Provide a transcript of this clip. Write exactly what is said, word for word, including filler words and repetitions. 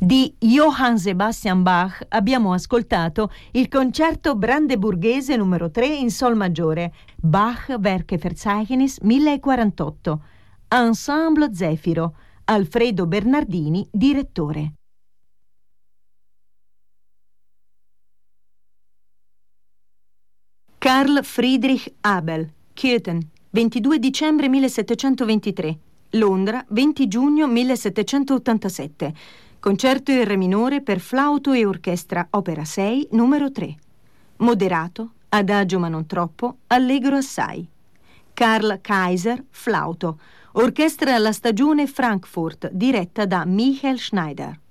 Di Johann Sebastian Bach abbiamo ascoltato il concerto brandeburghese numero tre in sol maggiore, Bach Werkverzeichnis millequarantotto, Ensemble Zefiro, Alfredo Bernardini, direttore. Carl Friedrich Abel, Köthen, ventidue dicembre millesettecentoventitré, Londra, venti giugno millesettecentottantasette. Concerto in re minore per flauto e orchestra, opera sei, numero tre. Moderato, adagio ma non troppo, allegro assai. Karl Kaiser, flauto. Orchestra alla Stagione Frankfurt, diretta da Michael Schneider.